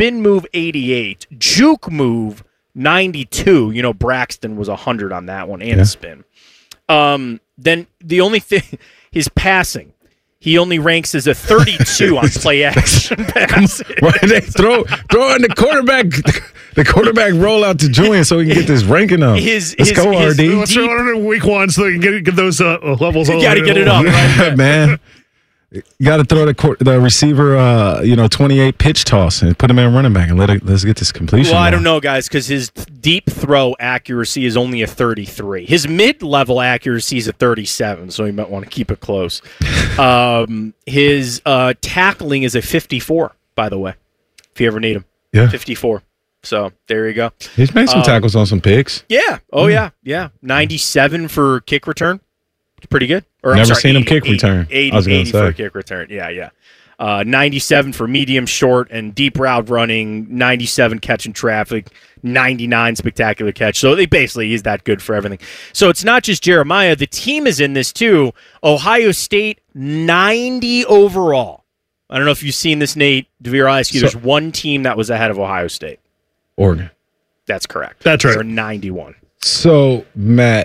spin move 88, juke move 92. You know, Braxton was 100 on that one and spin. Then the only thing, his passing. He only ranks as a 32 on play action passes. They throw in the quarterback roll out to Julian so he can get this ranking up. Let's go, RD. Let's throw it in week 1 so they can get those levels. You got to get it up, right? Man. You got to throw the receiver, 28 pitch toss and put him in running back and let's get this completion. Well, I don't know, guys, because his deep throw accuracy is only a 33. His mid-level accuracy is a 37, so you might want to keep it close. His tackling is a 54, by the way, if you ever need him. Yeah. 54. So there you go. He's made some tackles on some picks. Yeah. Oh, yeah. 97 for kick return. Pretty good. Or, Never seen him kick return. 80 for a kick return. Yeah. 97 for medium, short, and deep route running. 97 catching traffic. 99 spectacular catch. So they basically he's that good for everything. So it's not just Jeremiah. The team is in this too. Ohio State 90 overall. I don't know if you've seen this, Nate. DeVere, I'll ask you. There's one team that was ahead of Ohio State. Oregon. That's correct. That's right. They're 91. So Matt,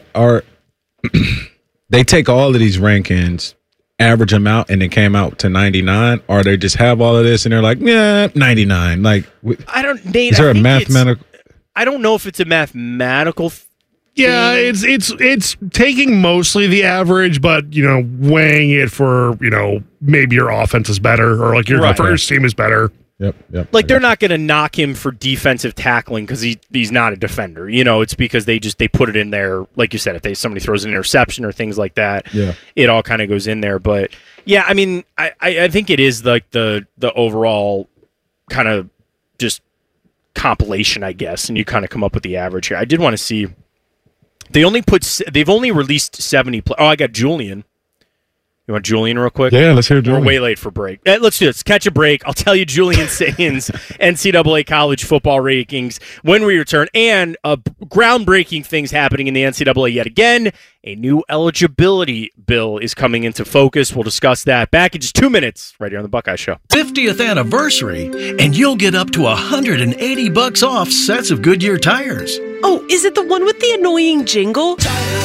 they take all of these rankings, average them out, and it came out to 99, or they just have all of this and they're like, 99. Like, I don't, Nate. Is there a mathematical? I don't know if it's a mathematical thing. Yeah, it's taking mostly the average, but weighing it for maybe your offense is better or like your first team is better. Yep. Like they're not going to knock him for defensive tackling because he's not a defender. It's because they put it in there, like you said. If somebody throws an interception or things like that, it all kind of goes in there. But yeah, I mean, I think it is like the overall kind of just compilation, I guess, and you kind of come up with the average here. I did want to see they've only released 70. I got Julian. You want Julian real quick? Yeah, let's hear Julian. We're way late for break. Let's do this. Catch a break. I'll tell you Julian Sains NCAA college football rankings when we return, and groundbreaking things happening in the NCAA yet again. A new eligibility bill is coming into focus. We'll discuss that back in just 2 minutes right here on the Buckeye Show. 50th anniversary, and you'll get up to $180 off sets of Goodyear tires. Oh, is it the one with the annoying jingle?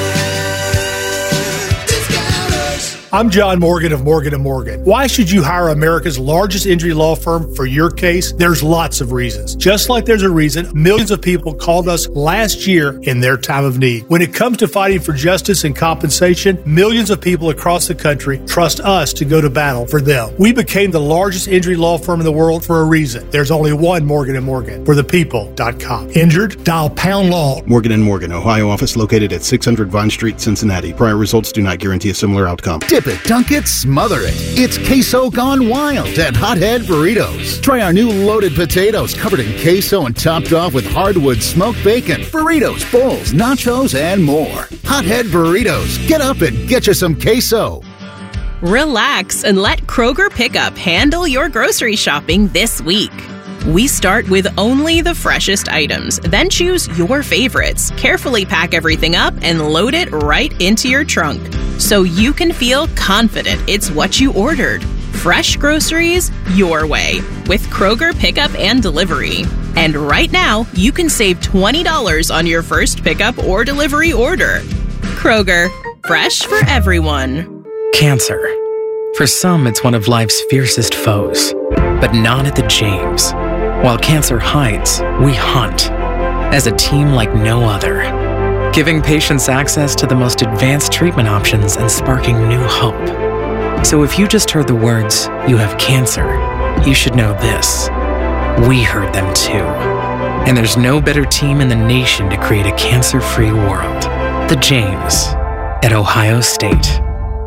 I'm John Morgan of Morgan & Morgan. Why should you hire America's largest injury law firm for your case? There's lots of reasons. Just like there's a reason millions of people called us last year in their time of need. When it comes to fighting for justice and compensation, millions of people across the country trust us to go to battle for them. We became the largest injury law firm in the world for a reason. There's only one Morgan & Morgan. For the people.com. Injured? Dial #law. Morgan & Morgan, Ohio office located at 600 Vine Street, Cincinnati. Prior results do not guarantee a similar outcome. Dip it, dunk it, smother it. It's queso gone wild at Hothead Burritos. Try our new loaded potatoes covered in queso and topped off with hardwood smoked bacon, burritos, bowls, nachos, and more. Hothead Burritos. Get up and get you some queso. Relax and let Kroger Pickup handle your grocery shopping this week. We start with only the freshest items, then choose your favorites, carefully pack everything up, and load it right into your trunk so you can feel confident it's what you ordered. Fresh groceries your way with Kroger Pickup and Delivery. And right now, you can save $20 on your first pickup or delivery order. Kroger, fresh for everyone. Cancer. For some, it's one of life's fiercest foes, but not at the James. While cancer hides, we hunt as a team like no other, giving patients access to the most advanced treatment options and sparking new hope. So if you just heard the words, "you have cancer," you should know this. We heard them too. And there's no better team in the nation to create a cancer-free world. The James at Ohio State.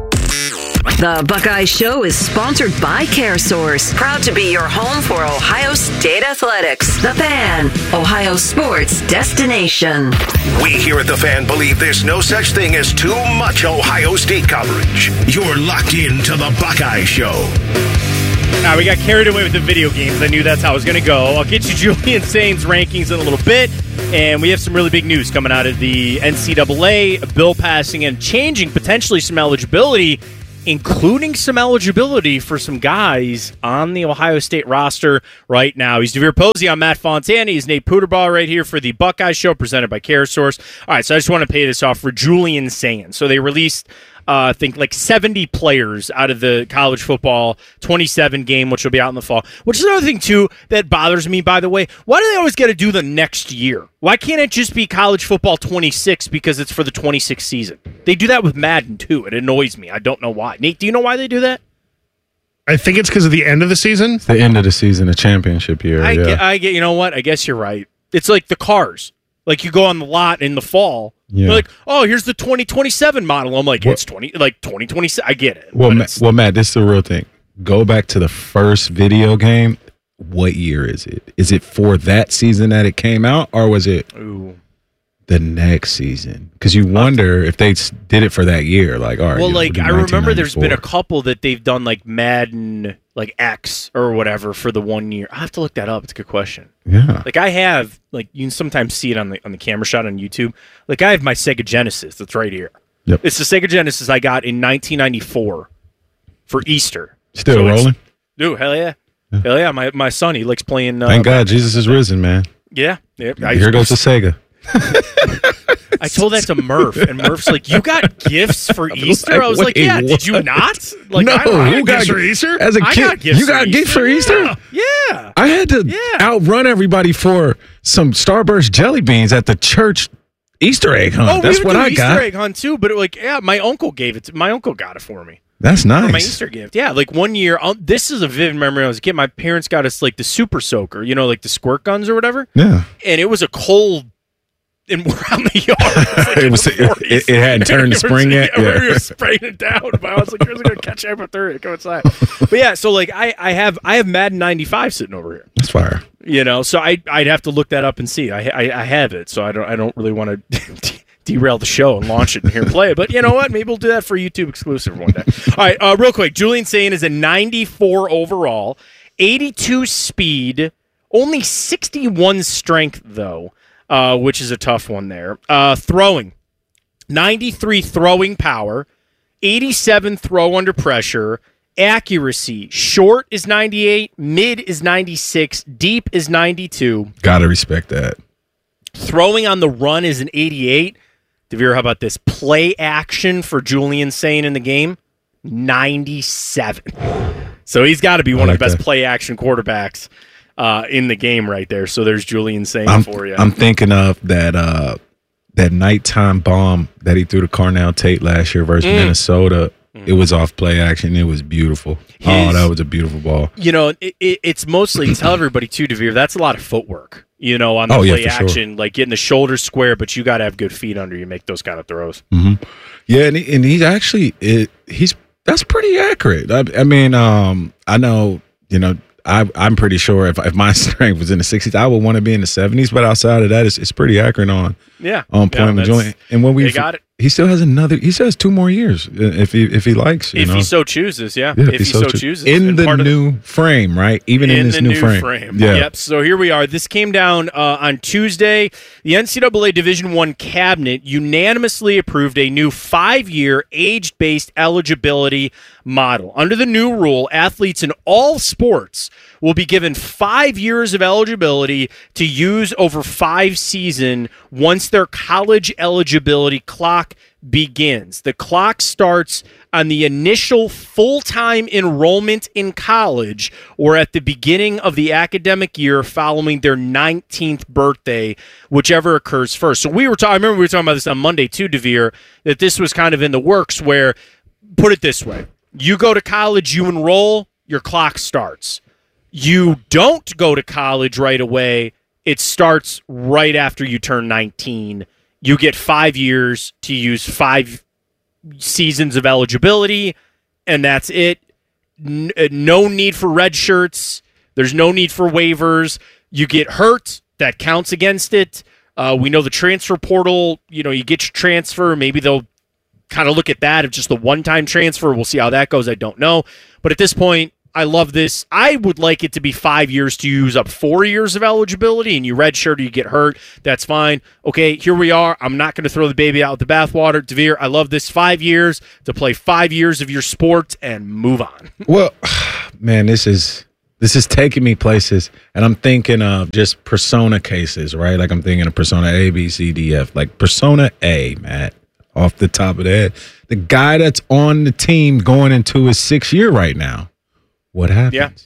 The Buckeye Show is sponsored by CareSource, proud to be your home for Ohio State Athletics. The Fan, Ohio sports destination. We here at The Fan believe there's no such thing as too much Ohio State coverage. You're locked into the Buckeye Show. Now, we got carried away with the video games. I knew that's how it was going to go. I'll get you Julian Sains' rankings in a little bit. And we have some really big news coming out of the NCAA, bill passing and changing potentially some eligibility including some eligibility for some guys on the Ohio State roster right now. He's DeVere Posey. I'm Matt Fontana. He's Nate Puderbaugh right here for the Buckeye Show presented by CareSource. All right, so I just want to pay this off for Julian Sayin. So they released, I think, like 70 players out of the college football 27 game, which will be out in the fall. Which is another thing, too, that bothers me, by the way. Why do they always got to do the next year? Why can't it just be college football 26 because it's for the 26 season? They do that with Madden, too. It annoys me. I don't know why. Nate, do you know why they do that? I think it's because of the end of the season. It's the end of the season, the championship year. I get. You know what? I guess you're right. It's like the cars. Like you go on the lot in the fall. Yeah. You're like, oh, here's the 2027 model. I'm like, it's 2027. I get it. Well, Matt, this is the real thing. Go back to the first video game. What year is it? Is it for that season that it came out, or was it the next season? Because you wonder if they did it for that year. Like, all right. Well, like I remember there's been a couple that they've done like Madden, like X or whatever for the 1 year. I have to look that up. It's a good question. Yeah. Like I have, like you can sometimes see it on the camera shot on YouTube. Like I have my Sega Genesis that's right here. Yep. It's the Sega Genesis I got in 1994 for Easter. Still rolling? Dude, hell yeah. Hell yeah. My son, he likes playing. Thank God Jesus is risen, man. Yeah. Here goes the Sega. I told that to Murph, and Murph's like, "You got gifts for Easter?" I was like, "Yeah, what? Did you not?" Like, no, I got gifts for Easter. As a kid, you got gifts for Easter? Yeah. I had to outrun everybody for some Starburst jelly beans at the church Easter egg hunt. That's what I got. Easter egg hunt too, but my uncle gave it. My uncle got it for me. That's nice. For my Easter gift. Yeah, like 1 year. This is a vivid memory. When I was a kid, my parents got us like the Super Soaker, like the squirt guns or whatever. Yeah. And it was a cold. And we're on the yard. It hadn't turned to spring yet. We were spraying it down. But I was like, "Here's gonna catch hypothermia. Go inside." But yeah, so like I have Madden 95 sitting over here. That's fire. So I'd have to look that up and see. I have it, so I don't really want to derail the show and launch it and here and play it. But you know what? Maybe we'll do that for a YouTube exclusive one day. All right, real quick. Julian Sayin is a 94 overall, 82 speed, only 61 strength though. Which is a tough one there. Throwing, 93 throwing power, 87 throw under pressure, accuracy, short is 98, mid is 96, deep is 92. Gotta respect that. Throwing on the run is an 88. DeVere, how about this? Play action for Julian Sayin in the game, 97. So he's got to be one of the best play action quarterbacks in the game right there. So there's Julian Sayin for you. I'm thinking of that nighttime bomb that he threw to Carnell Tate last year versus Minnesota. It was off play action. It was beautiful. That was a beautiful ball. It's mostly, tell everybody too, DeVere, that's a lot of footwork, on the play action, sure. Like getting the shoulders square, but you got to have good feet under you make those kind of throws. Mm-hmm. Yeah, and he's actually, that's pretty accurate. I mean, I know, I'm pretty sure if my strength was in the 60s, I would want to be in the 70s. But outside of that, it's pretty accurate on point with Julian. And when we got it, he still has he still has 2 more years if he likes. If he so chooses, if he so chooses. In the new frame, right? Even in this new frame. Yeah. Yep. So here we are. This came down on Tuesday. The NCAA Division I cabinet unanimously approved a new 5-year age-based eligibility model. Under the new rule, athletes in all sports will be given 5 years of eligibility to use over 5 seasons once their college eligibility clock begins. The clock starts on the initial full-time enrollment in college or at the beginning of the academic year following their 19th birthday, whichever occurs first. So I remember we were talking about this on Monday too, DeVere, that this was kind of in the works where, put it this way, you go to college, you enroll, your clock starts. You don't go to college right away, it starts right after you turn 19. You get 5 years to use 5 seasons of eligibility, and that's it. No need for red shirts. There's no need for waivers. You get hurt, that counts against it. We know the transfer portal, you get your transfer. Maybe they'll kind of look at that of just the one-time transfer. We'll see how that goes. I don't know. But at this point, I love this. I would like it to be 5 years to use up 4 years of eligibility, and you redshirt or you get hurt. That's fine. Okay, here we are. I'm not going to throw the baby out with the bathwater. DeVere, I love this. 5 years to play 5 years of your sport and move on. Well, man, this is taking me places, and I'm thinking of just persona cases, right? Like I'm thinking of persona A, B, C, D, F. Like persona A, Matt, off the top of the head. The guy that's on the team going into his 6th year right now. What happens? Yeah.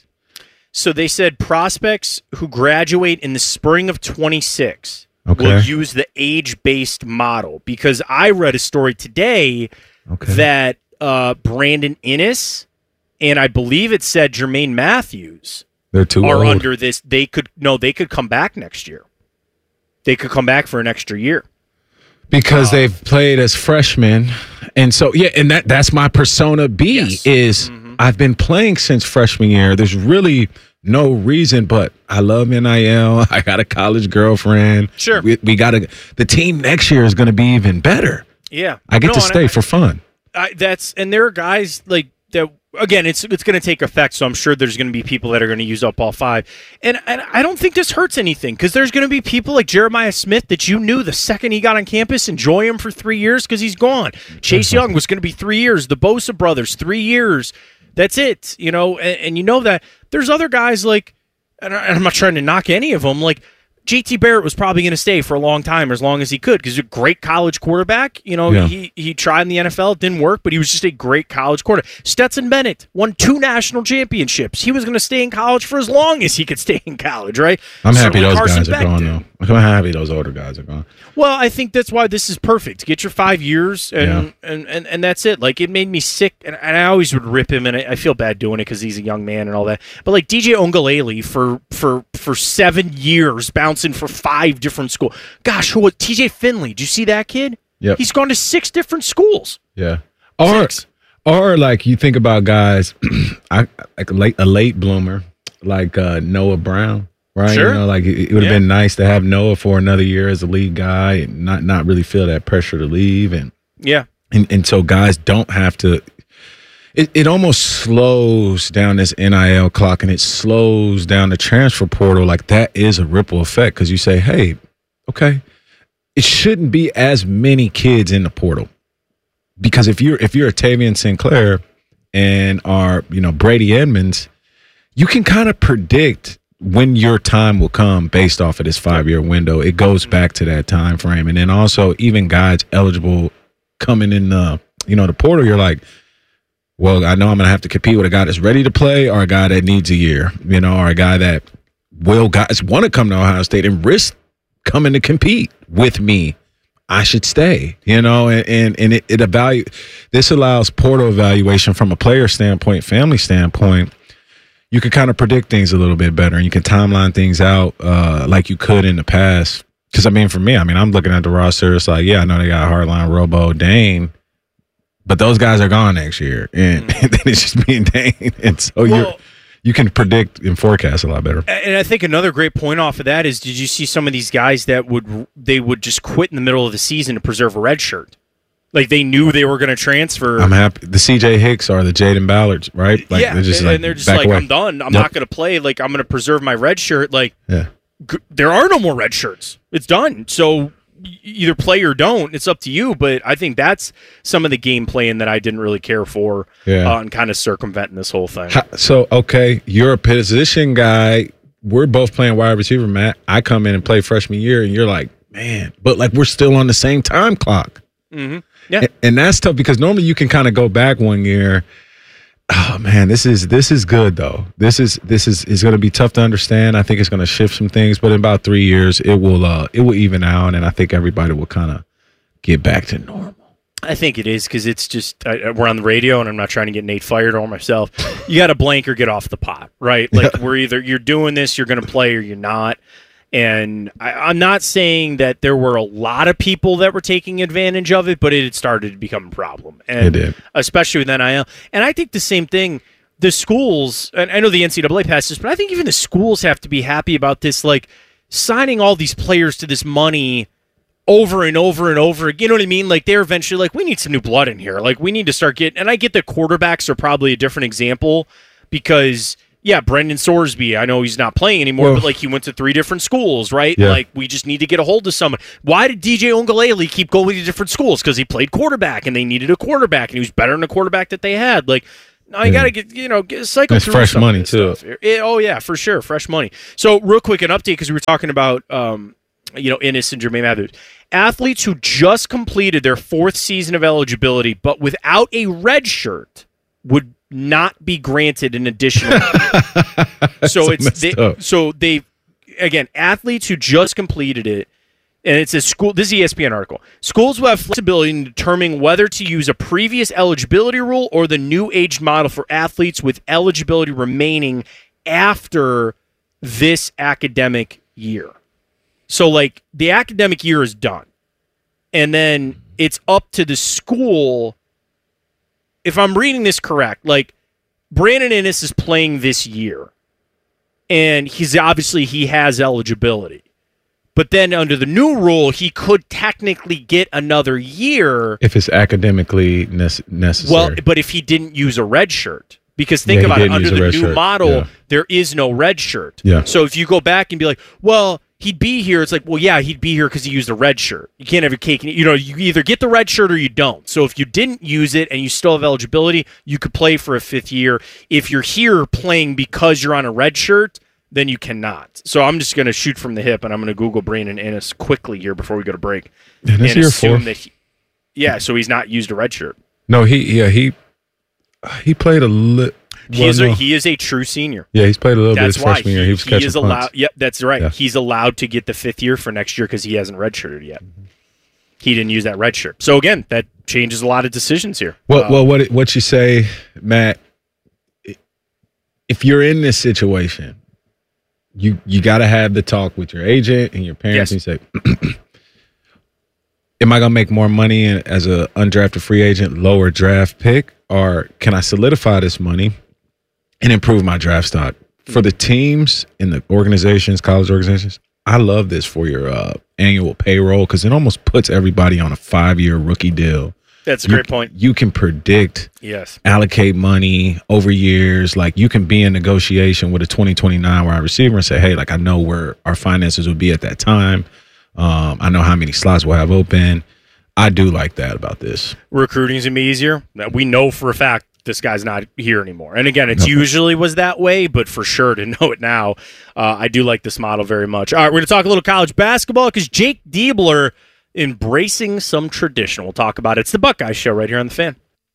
So they said prospects who graduate in the spring of 26 will use the age-based model, because I read a story today that Brandon Innes and I believe it said Jermaine Matthews are old. Under this. They could come back next year. They could come back for an extra year. Because they've played as freshmen. And so, and that's my persona B is I've been playing since freshman year. There's really no reason, but I love NIL. I got a college girlfriend. Sure. We got the team next year is going to be even better. Yeah. I get to stay for fun. And there are guys like that. Again, it's going to take effect, so I'm sure there's going to be people that are going to use up all 5. And I don't think this hurts anything, because there's going to be people like Jeremiah Smith that you knew the second he got on campus, enjoy him for 3 years because he's gone. Chase Young was going to be 3 years. The Bosa brothers, 3 years. That's it, and you know that. There's other guys like, and I'm not trying to knock any of them, like JT Barrett was probably going to stay for a long time, as long as he could, because he's a great college quarterback. He tried in the NFL, it didn't work, but he was just a great college quarterback. Stetson Bennett won 2 national championships. He was going to stay in college for as long as he could stay in college, right? I'm happy those guys are gone, though. I'm happy those older guys are gone. Well, I think that's why this is perfect. Get your 5 years, and that's it. Like, it made me sick, and I always would rip him, and I feel bad doing it because he's a young man and all that. But like DJ Ongalele for 7 years, bouncing for 5 different schools. Gosh, who was TJ Finley? Did you see that kid? Yeah, he's gone to 6 different schools. Yeah, or like you think about guys, like a late bloomer, like Noah Brown. Right, sure. Like it would have been nice to have Noah for another year as a lead guy and not really feel that pressure to leave, and so guys don't have to. It almost slows down this NIL clock, and it slows down the transfer portal. Like that is a ripple effect, because you say, hey, okay, it shouldn't be as many kids in the portal, because if you're a Tavian Sinclair and are Brady Edmonds, you can kind of predict when your time will come based off of this 5-year window. It goes back to that time frame. And then also even guys eligible coming in the portal, you're like, well, I know I'm going to have to compete with a guy that's ready to play, or a guy that needs a year, or a guy that guys want to come to Ohio State and risk coming to compete with me. I should stay, and this allows portal evaluation from a player standpoint, family standpoint. You can kind of predict things a little bit better, and you can timeline things out like you could in the past. Because, for me, I'm looking at the roster. It's like, I know they got Hardline, Robo, Dane, but those guys are gone next year. And then it's just me and Dane. And so you can predict and forecast a lot better. And I think another great point off of that is, did you see some of these guys that would just quit in the middle of the season to preserve a red shirt? Like, they knew they were going to transfer. I'm happy. The C.J. Hicks or the Jaden Ballards, right? Like, they're just like, away. I'm done. I'm not going to play. Like, I'm going to preserve my red shirt. Like, there are no more red shirts. It's done. So either play or don't. It's up to you. But I think that's some of the game playing that I didn't really care for and kind of circumventing this whole thing. So, okay, you're a position guy. We're both playing wide receiver, Matt. I come in and play freshman year, and you're like, man, but like we're still on the same time clock. Mm-hmm. Yeah, and that's tough, because normally you can kind of go back 1 year. Oh man, this is good though. This is going to be tough to understand. I think it's going to shift some things, but in about 3 years, it will even out, and I think everybody will kind of get back to normal. I think it is, because it's just we're on the radio, and I'm not trying to get Nate fired or myself. You got to blank or get off the pot, right? Like we're either you're doing this, you're going to play, or you're not. And I'm not saying that there were a lot of people that were taking advantage of it, but it had started to become a problem. And it did. Especially with NIL. And I think the same thing, the schools, and I know the NCAA passed this, but I think even the schools have to be happy about this, like signing all these players to this money over and over and over. You know what I mean? Like they're eventually like, we need some new blood in here. Like we need to start getting, and I get that quarterbacks are probably a different example, because Brendan Sorsby, I know he's not playing anymore, but like he went to 3 different schools, right? Yeah. Like we just need to get a hold of someone. Why did DJ Ongelele keep going to different schools? Because he played quarterback and they needed a quarterback and he was better than the quarterback that they had. Like, now you got to get cycle That's through fresh some money of this too. stuff. Oh yeah, for sure, fresh money. So real quick, an update because we were talking about Ennis and Jermaine Mathers. Athletes who just completed their 4th season of eligibility but without a red shirt would not be granted an additional year. Athletes who just completed it, and it's a school. This is ESPN article. Schools will have flexibility in determining whether to use a previous eligibility rule or the new age model for athletes with eligibility remaining after this academic year. So, like, the academic year is done, and then it's up to the school. If I'm reading this correct, like Brandon Ennis is playing this year, and he has eligibility. But then under the new rule, he could technically get another year. If it's academically necessary. Well, but if he didn't use a red shirt. Because think about it, under the new model, there is no red shirt. Yeah. So if you go back and be like, well, he'd be here, it's like, well, yeah, he'd be here because he used a red shirt. You can't have your cake. You either get the red shirt or you don't. So if you didn't use it and you still have eligibility, you could play for a 5th year. If you're here playing because you're on a red shirt, then you cannot. So I'm just going to shoot from the hip, and I'm going to Google Brandon Ennis quickly here before we go to break. And assume that so he's not used a red shirt. No, he played a little. He is a true senior. Yeah, he's played a little bit his freshman year. He was catching punts. Yep, that's right. Yeah. He's allowed to get the 5th year for next year because he hasn't redshirted yet. He didn't use that red shirt. So again, that changes a lot of decisions here. Well, what you say, Matt? If you're in this situation, you got to have the talk with your agent and your parents, and you say, am I going to make more money as an undrafted free agent, lower draft pick, or can I solidify this money and improve my draft stock? For the teams and the organizations, college organizations, I love this for your annual payroll because it almost puts everybody on a 5-year rookie deal. That's a great point. You can predict, allocate money over years. Like you can be in negotiation with a 2029 wide receiver and say, hey, like I know where our finances will be at that time. I know how many slots we'll have open. I do like that about this. Recruiting's going to be easier. We know for a fact this guy's not here anymore. And again, it usually was that way, but for sure to know it now, I do like this model very much. All right, we're going to talk a little college basketball because Jake Diebler embracing some tradition. We'll talk about it. It's the Buckeye Show right here on The Fan.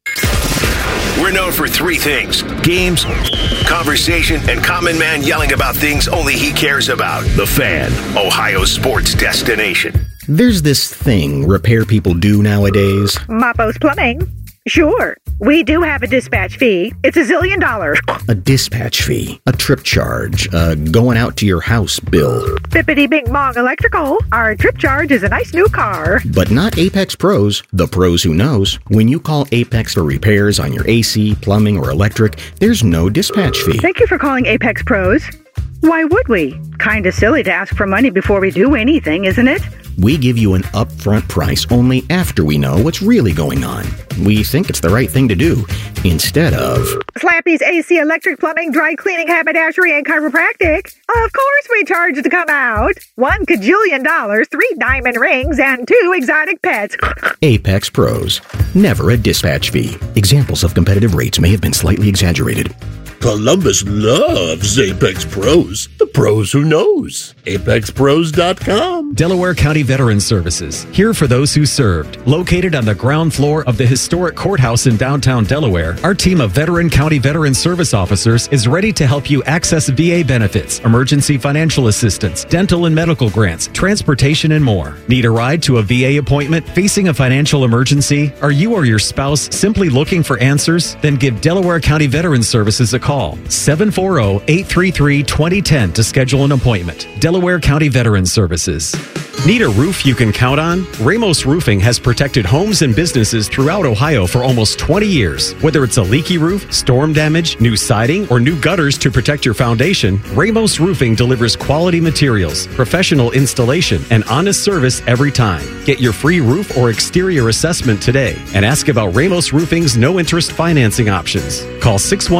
We're known for 3 things: games, conversation, and Common Man yelling about things only he cares about. The Fan, Ohio sports destination. There's this thing repair people do nowadays. Mapo's Plumbing. Sure, we do have a dispatch fee. It's $1 zillion. A dispatch fee, a trip charge, going out to your house bill. Bippity Bing Bong Electrical. Our trip charge is a nice new car. But not Apex Pros, the pros who knows. When you call Apex for repairs on your AC, plumbing, or electric, there's no dispatch fee. Thank you for calling Apex Pros. Why would we? Kinda silly to ask for money before we do anything, isn't it? We give you an upfront price only after we know what's really going on. We think it's the right thing to do, instead of Slappy's AC, electric, plumbing, dry cleaning, haberdashery, and chiropractic. Of course we charge to come out. $1 kajillion, 3 diamond rings, and 2 exotic pets. Apex Pros. Never a dispatch fee. Examples of competitive rates may have been slightly exaggerated. Columbus loves Apex Pros. The pros who knows. ApexPros.com. Delaware County Veterans Services, here for those who served. Located on the ground floor of the historic courthouse in downtown Delaware, our team of veteran county veteran service officers is ready to help you access VA benefits, emergency financial assistance, dental and medical grants, transportation, and more. Need a ride to a VA appointment? Facing a financial emergency? Are you or your spouse simply looking for answers? Then give Delaware County Veterans Services a call. 740-833-2010 to schedule an appointment. Delaware County Veterans Services. Need a roof you can count on? Ramos Roofing has protected homes and businesses throughout Ohio for almost 20 years. Whether it's a leaky roof, storm damage, new siding, or new gutters to protect your foundation, Ramos Roofing delivers quality materials, professional installation, and honest service every time. Get your free roof or exterior assessment today and ask about Ramos Roofing's no-interest financing options. Call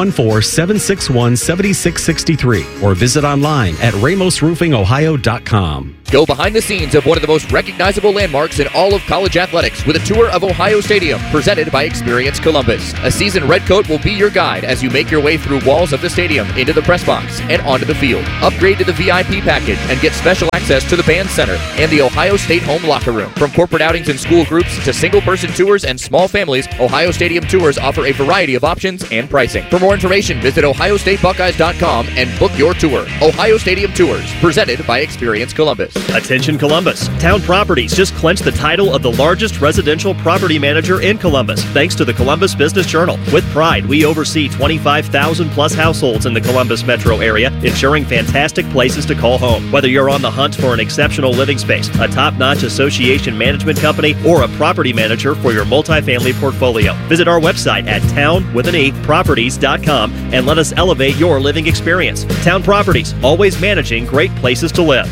614-761-7663 or visit online at ramosroofingohio.com. Go behind the scenes of one of the most recognizable landmarks in all of college athletics with a tour of Ohio Stadium presented by Experience Columbus. A seasoned redcoat will be your guide as you make your way through walls of the stadium, into the press box, and onto the field. Upgrade to the VIP package and get special access to the band center and the Ohio State home locker room. From corporate outings and school groups to single-person tours and small families, Ohio Stadium tours offer a variety of options and pricing. For more information, visit ohiostatebuckeyes.com and book your tour. Ohio Stadium Tours, presented by Experience Columbus. Attention Columbus. Town Properties just clinched the title of the largest residential property manager in Columbus, thanks to the Columbus Business Journal. With pride, we oversee 25,000 plus households in the Columbus metro area, ensuring fantastic places to call home. Whether you're on the hunt for an exceptional living space, a top-notch association management company, or a property manager for your multifamily portfolio, visit our website at town.properties.com and let us elevate your living experience. Town Properties, always managing great places to live.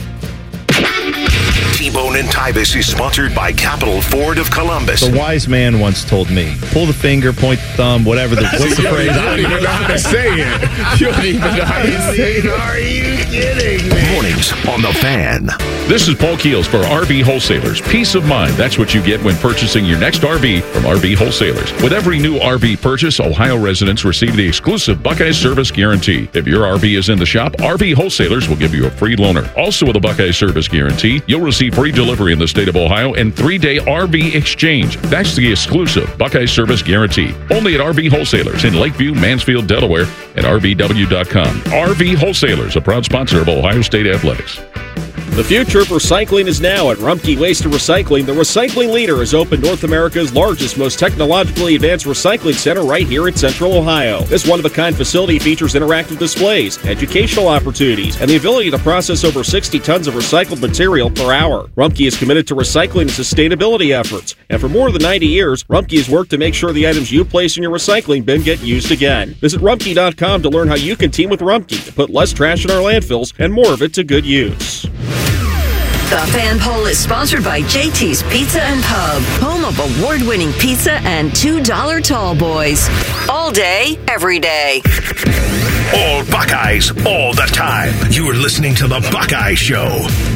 T-Bone and Tybus is sponsored by Capital Ford of Columbus. A wise man once told me, pull the finger, point the thumb, whatever what's the phrase? I don't even know how to say it. You don't even know how to say it. Are you kidding me? Mornings on The Fan. This is Paul Keels for RV Wholesalers. Peace of mind. That's what you get when purchasing your next RV from RV Wholesalers. With every new RV purchase, Ohio residents receive the exclusive Buckeye Service Guarantee. If your RV is in the shop, RV Wholesalers will give you a free loaner. Also with a Buckeye Service Guarantee, you'll receive free delivery in the state of Ohio and 3-day RV exchange. That's the exclusive Buckeye Service Guarantee. Only at RV Wholesalers in Lakeview, Mansfield, Delaware, and RVW.com. RV Wholesalers, a proud sponsor of Ohio State Athletics. The future of recycling is now at Rumpke Waste and Recycling. The recycling leader has opened North America's largest, most technologically advanced recycling center right here in Central Ohio. This one-of-a-kind facility features interactive displays, educational opportunities, and the ability to process over 60 tons of recycled material per hour. Rumpke is committed to recycling and sustainability efforts, and for more than 90 years, Rumpke has worked to make sure the items you place in your recycling bin get used again. Visit Rumpke.com to learn how you can team with Rumpke to put less trash in our landfills and more of it to good use. The Fan Poll is sponsored by JT's Pizza and Pub, home of award-winning pizza and $2 tall boys. All day, every day. All Buckeyes, all the time. You are listening to The Buckeye Show.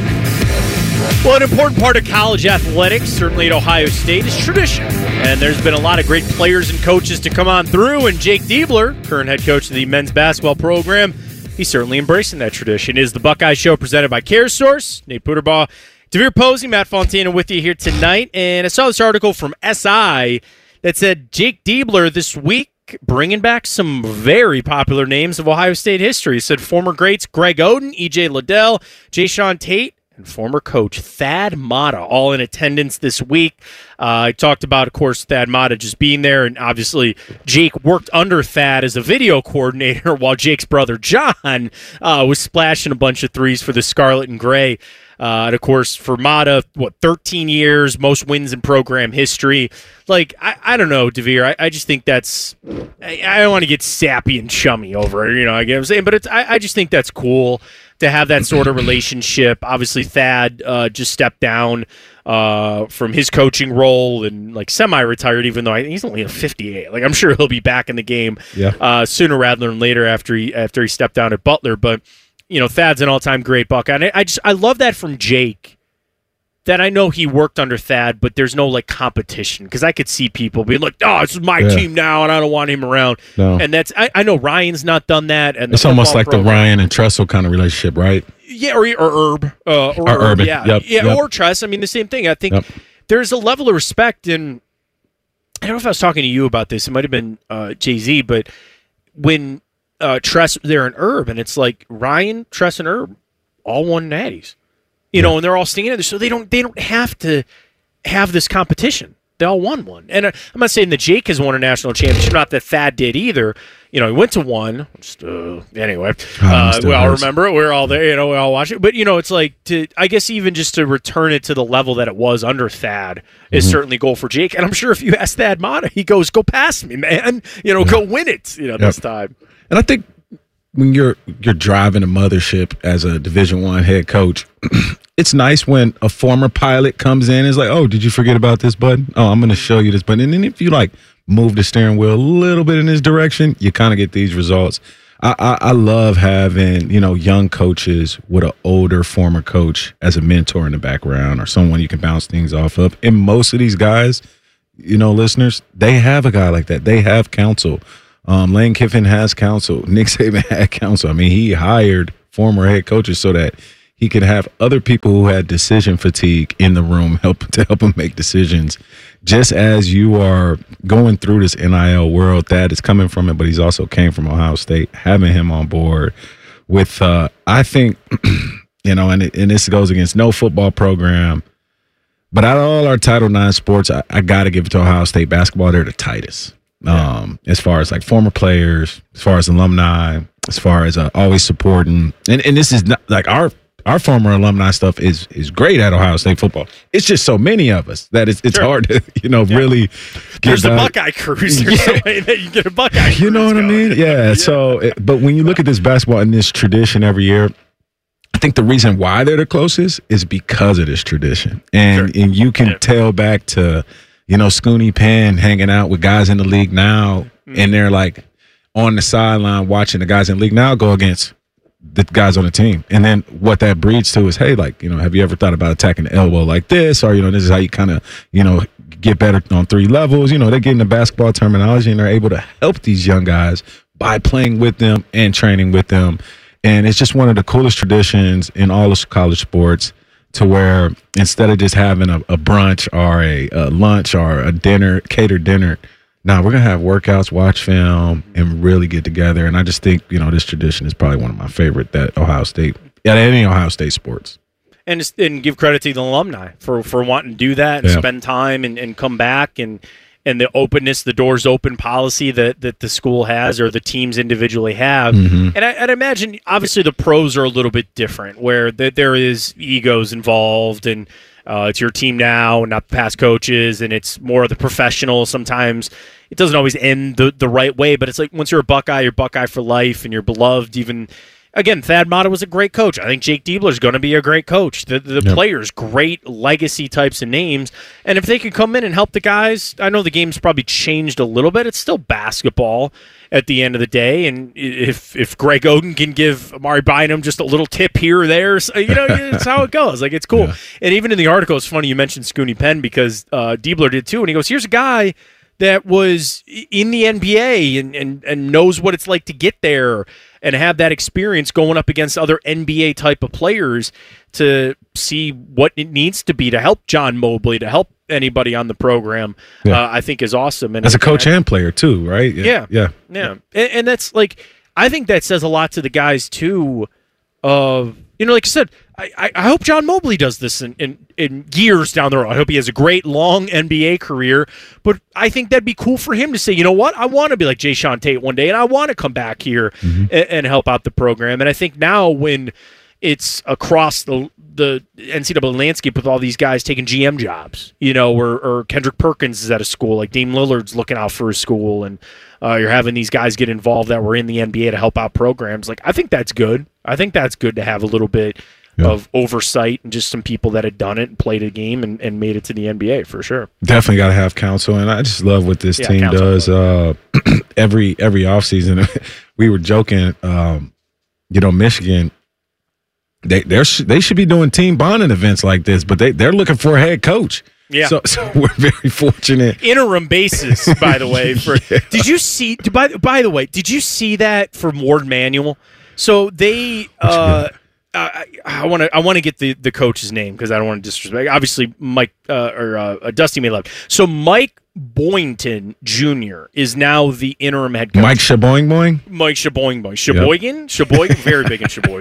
Well, an important part of college athletics, certainly at Ohio State, is tradition. And there's been a lot of great players and coaches to come on through, and Jake Diebler, current head coach of the men's basketball program, he's certainly embracing that tradition. It is the Buckeye Show presented by CareSource. Nate Puderbaugh, Devere Posey, Matt Fontina with you here tonight. And I saw this article from SI that said Jake Diebler this week bringing back some very popular names of Ohio State history. It said former greats Greg Oden, E.J. Liddell, Jayshawn Tate, and former coach Thad Matta all in attendance this week. I talked about, of course, Thad Matta just being there, and obviously Jake worked under Thad as a video coordinator while Jake's brother John was splashing a bunch of threes for the Scarlet and Gray. And, of course, for Matta, 13 years, most wins in program history. Like, I don't know, Devere. I just think that's – I don't want to get sappy and chummy over it, I get what I'm saying, but I just think that's cool to have that sort of relationship. Obviously, Thad just stepped down from his coaching role and semi-retired, even though he's only 58. I'm sure he'll be back in the game sooner rather than later after he stepped down at Butler. But Thad's an all-time great Buckeye. And I love that from Jake. That I know he worked under Thad, but there's no competition, because I could see people being like, "Oh, this is my team now, and I don't want him around." No. And that's I know Ryan's not done that, and it's almost like the Ryan and Tressel kind of relationship, right? Yeah, or Herb, or Urban, yeah, or Tress. I mean, the same thing. I think there's a level of respect, and I don't know if I was talking to you about this. It might have been Jay-Z, but when Tress there and Herb, and it's like Ryan, Tress, and Herb all won natties. And they're all stinging together, so they don't have to have this competition. They all won one. And I'm not saying that Jake has won a national championship, not that Thad did either. He went to one. Anyway, we all remember it. We're all there. We all watch it. But, it's like, I guess even just to return it to the level that it was under Thad is certainly a goal for Jake. And I'm sure if you ask Thad Matta, he goes, go past me, man. Go win it, this time. And I think when you're driving a mothership as a Division I head coach, it's nice when a former pilot comes in and is like, oh, did you forget about this button? Oh, I'm going to show you this button. And then if you move the steering wheel a little bit in this direction, you kind of get these results. I love having, young coaches with an older former coach as a mentor in the background or someone you can bounce things off of. And most of these guys, listeners, they have a guy like that. They have counsel. Lane Kiffin has counsel. Nick Saban had counsel. I mean, he hired former head coaches so that he could have other people who had decision fatigue in the room to help him make decisions. Just as you are going through this NIL world, Thad is coming from it, but he's also came from Ohio State. Having him on board with, I think, and this goes against no football program, but out of all our Title IX sports, I got to give it to Ohio State basketball. They're the tightest. As far as former players, as far as alumni, as far as always supporting, and this is not our former alumni stuff is great at Ohio State football. It's just so many of us that it's hard to really get There's the Buckeye Cruise. There's a way that you get a Buckeye Cruise. You know what I mean? Yeah. So, but when you look at this basketball and this tradition every year, I think the reason why they're the closest is because of this tradition, and you can tell back to Scooney Penn hanging out with guys in the league now, and they're on the sideline watching the guys in the league now go against the guys on the team. And then what that breeds to is, hey, have you ever thought about attacking the elbow like this? Or, this is how you kind of, get better on 3 levels. They're getting the basketball terminology and they're able to help these young guys by playing with them and training with them. And it's just one of the coolest traditions in all of college sports, to where instead of just having a brunch or a lunch or a dinner, catered dinner, now we're going to have workouts, watch film, and really get together. And I just think, this tradition is probably one of my favorite that Ohio State, any Ohio State sports. And give credit to the alumni for wanting to do that and spend time and come back, and the openness, the doors open policy that the school has or the teams individually have. Mm-hmm. And I'd imagine, obviously, the pros are a little bit different, where there is egos involved, and it's your team now, not the past coaches, and it's more of the professional. Sometimes it doesn't always end the right way, but it's like once you're Buckeye for life, and you're beloved. Even, again, Thad Matta was a great coach. I think Jake Diebler is going to be a great coach. The players, great legacy types of names. And if they can come in and help the guys, I know the game's probably changed a little bit. It's still basketball at the end of the day. And if Greg Oden can give Amari Bynum just a little tip here or there, it's how it goes. It's cool. Yeah. And even in the article, it's funny you mentioned Scooney Penn, because Diebler did too. And he goes, here's a guy that was in the NBA and knows what it's like to get there and have that experience going up against other NBA type of players to see what it needs to be to help John Mobley, to help anybody on the program. I think is awesome. And as a coach and player too, right? Yeah. And that's I think that says a lot to the guys too. Of like I said, I hope John Mobley does this in years down the road. I hope he has a great long NBA career, but I think that'd be cool for him to say, you know what, I want to be like Jayshawn Tate one day, and I want to come back here and help out the program. And I think now when it's across the NCAA landscape with all these guys taking GM jobs, or Kendrick Perkins is at a school, like Dame Lillard's looking out for his school, and you're having these guys get involved that were in the NBA to help out programs. I think that's good. I think that's good to have a little bit of oversight and just some people that had done it and played a game and made it to the NBA for sure. Definitely got to have counsel, and I just love what this team does. Every offseason, we were joking. Michigan, they should be doing team bonding events like this, but they're looking for a head coach. Yeah. So we're very fortunate. Interim basis, by the way. Did you see? By the way, did you see that from Ward Manuel? So they. I want to get the coach's name because I don't want to disrespect. Obviously, Mike or Dusty may love. So Mike Boynton Jr. is now the interim head coach. Mike Sheboygan? Sheboygan, very big in Sheboygan.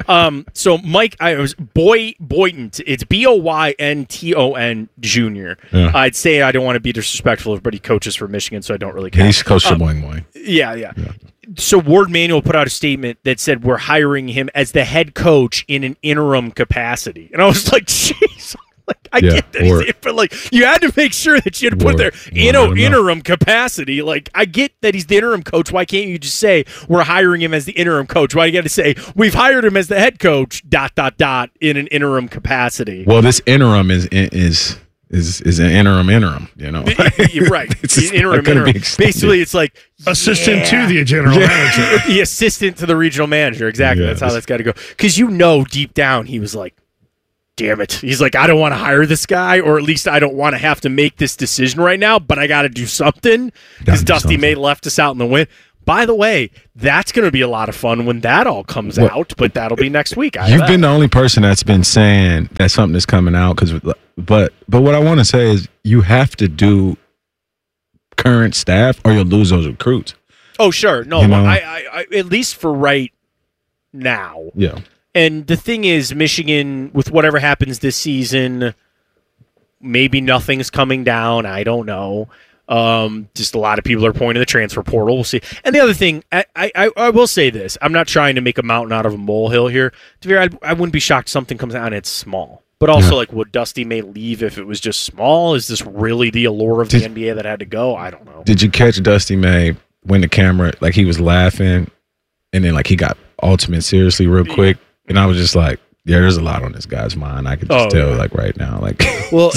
So Mike, I was Boynton. It's Boynton Jr. Yeah. I'd say I don't want to be disrespectful, but he coaches for Michigan, so I don't really care. He's coached for Boing Boing. Yeah. So Ward Manuel put out a statement that said we're hiring him as the head coach in an interim capacity, and I was like, jeez. Like, I get that, but like you had to make sure that you had to put there interim capacity. Like, I get that he's the interim coach. Why can't you just say we're hiring him as the interim coach? Why do you got to say we've hired him as the head coach? ... in an interim capacity. Well, this interim is an interim. You know, you're right. It's interim. Basically, it's like assistant to the general manager, the assistant to the regional manager. Exactly. Yeah, that's how that's got to go. Because deep down, he was like, damn it. He's like, I don't want to hire this guy, or at least I don't want to have to make this decision right now, but I got to do something because Dusty May left us out in the wind. By the way, that's going to be a lot of fun when that all comes out, but that'll be next week. You've been the only person that's been saying that something is coming out. But what I want to say is you have to do current staff or you'll lose those recruits. Oh, sure. No, I at least for right now. Yeah. And the thing is, Michigan, with whatever happens this season, maybe nothing's coming down. I don't know. Just a lot of people are pointing to the transfer portal. We'll see. And the other thing, I will say this. I'm not trying to make a mountain out of a molehill here. To be fair, I wouldn't be shocked if something comes out and it's small. But also, would Dusty May leave if it was just small? Is this really the allure of the NBA that had to go? I don't know. Did you catch Dusty May when the camera, like he was laughing and then like he got ultimate seriously real quick? And I was just like, yeah, there's a lot on this guy's mind. I could just tell, like, right now. Like, well,